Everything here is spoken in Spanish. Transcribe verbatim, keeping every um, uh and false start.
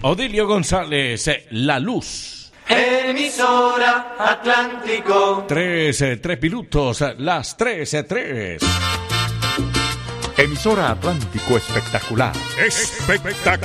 Odilio González, La Luz. Emisora Atlántico. Tres, eh, tres minutos, las tres, eh, tres. Emisora Atlántico Espectacular. Espectacular.